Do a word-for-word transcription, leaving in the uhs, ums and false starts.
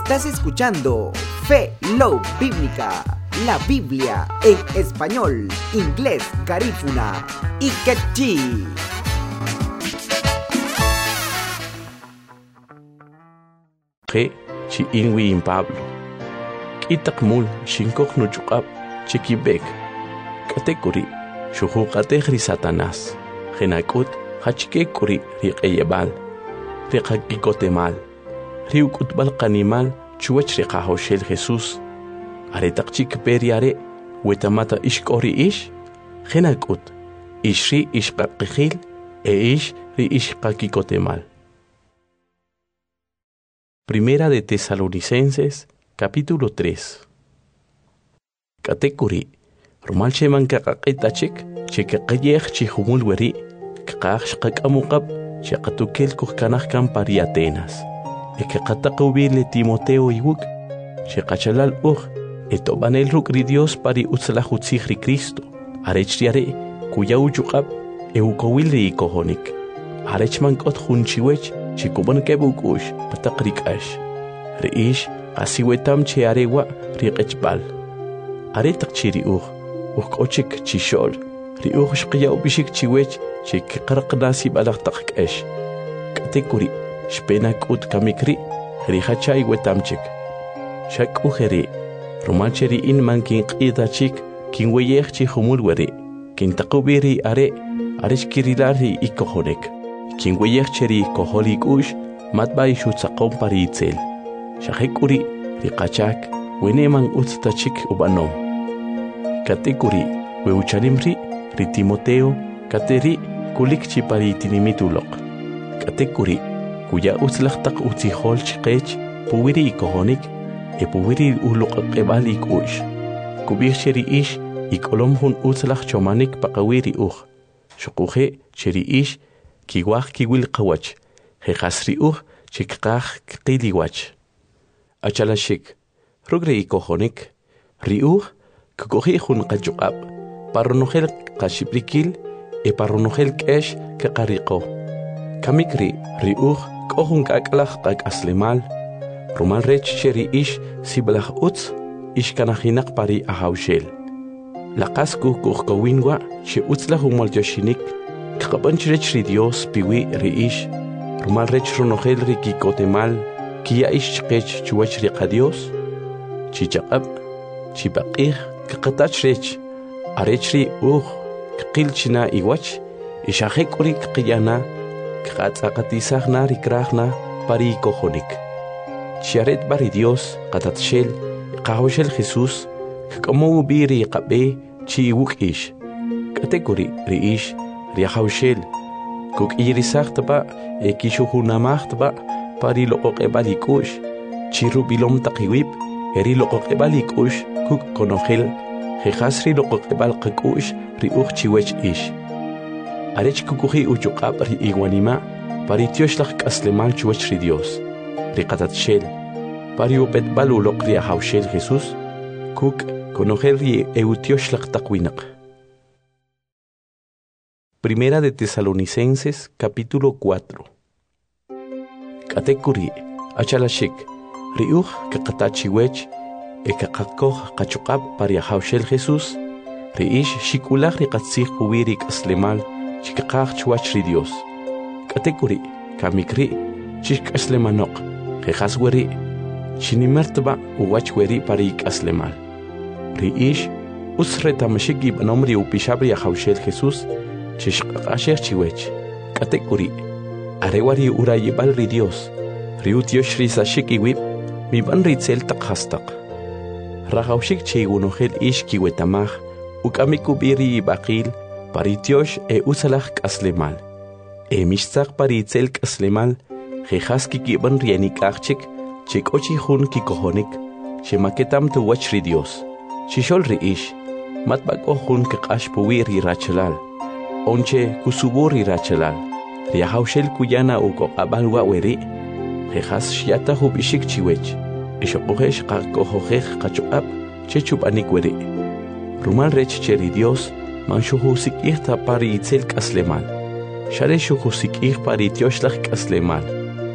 Estás escuchando Fe Love Bíblica, la Biblia en español, inglés, garífuna y quechí. Che chi inwi in Pablo. Itakmul shinkok nuchukap chikibek. Katekuri shuhukatehri Satanás. Genakut hachkekuri riqeyebal. Riqakikotemal. Riukutbal kanimal chuach riqahoshel Jesús. Aretakchik periare wetamata ishkori ish. Genakut ishri ishqaqihil e ish ri ishqakikotemal. Primera de Tesalonicenses, capítulo tres. Katekuri, Romal Sheman Kakakitachik, Chekakayech Chihumul Weri, Kakash Kakamukab, Chekatukel Kukanahkan Pari Atenas, Ekakatakubile Timoteo Iwuk, Chekachalal Ug, Etobanel Rukri Dios Pari Utzlahutzihri Cristo, Arechriare, Kuyauchukab, Eukowilri Kohonik, Arechman Kot Hunchiwech, Chikuban kebukush patakrikash. Reish asiwetam che arewa riqechbal. Aretak chiri uh, ukochik chishol. Riuh shqiya ubishik chiwech chik qarqnasi balaqtaqesh. Katekuri shpenak ut kamikri rihachay wetamchik. Shak ujeri romancheri in mankin qidachik kin weyech chi humul weri. Kin taqubiri are arishkirilari ikohonek. Kinweyech cheri koholik ush matbay shutzaqom paritzel. Shahekuri riqachak weneman utstachik ubanom. Katekuri weuchalimri ri Timoteo kateri kulikchi paritinimituloq. Katekuri kuya utzlaqtaq utzihol chqech puwiri ikohonik e puwiri uloqaqebalik ush. Kubir cheri ish ikolom hun utzlaq chomanik paqawiri uj. Shukuje cheri ish Kiwach kiwil qawach, jejasri uj, chikqaj qiliwach. Achalashik, rugre ikohonik, riuj, kukoji jun qachuqab, parronojel qashiprikil, e parronojel kesh kaqariqo. Kamikri, riuj, kohun kaklaj qakaslemal, rumal rech cheri ish siblaj utz, ishkanajinak pari ahaushel. Laqasku kuhkowinwa, che utzlaj umoljoshinik, Kapanchirech ri Dios piwi riish, rumal rech ronojel ri kikotemal, kia ish chqech chuach ri qadios, chichaqab, chipaqih, kakatach rech, arech ri uj, kqilchina iwach, ishajek uri kqiyana, katzaqatisagna ri krajna, pari kohonik. Chiaret bari Dios, katatshel, qahoshel Jesús, kqamu biri qabe, chi iwuk ish. Katekuri riish, Riahaushel, Kuk irisachba, Ekishuhunamachtba, Pariloqebalikush, Chirubilom takiwip, Eriloqebalikush, Kuk konogel, Jehasri loqebal kakush, Riuch chiwech ish. Arech kukuhi uchukab ri iguanima, Paritioshlag kaslemal chuech ri Dios, Rikatatshel, Pariupet baluloq riahaushel Jesús, Kuk konogel ri eutioshlag takwinak. Primera de Tesalonicenses, capítulo cuatro. Katekuri, achalashik, riuj kakatachiwech, e kakakoj kachukab pariahaushel Jesús, reish shikulaj rikatzih puwirik aslemal, chikakaj chuach ri Dios. Katekuri, kamikri, chik aslemanok, jehasweri, chinimertba uwachweri parik aslemal. Reish usretamashik ibanomri upishabri ahaushel Jesús, Chishqasher chiwech, Katekuri, Arewari urayebal ri Dios, Riutiosh risashik iwip, mi ban ritzel takhastak. Rahaushik chigunohel ish kiwetamaj, ukamikubiri ibaqil, paritiosh e usalaj kaslemal. E mishtzak paritzel kaslemal, jehaski kiban rienikachik, chikochi hun kikohonik, shemaketam tuwach ri Dios. Chishol ri ish, matbako hun kakash puwiri rachalal. Onche kusuburi rachalal, riahaushel kuyana uko abalwa weri, jejas shiata hubishik chiwech, ishokohesh kakohojej kachuab, chechup anikweri. Rumal rech cheri Dios, manshuhusik ihta pari itzel kaslemal. Share shuhusik ih pari tioshlag kaslemal.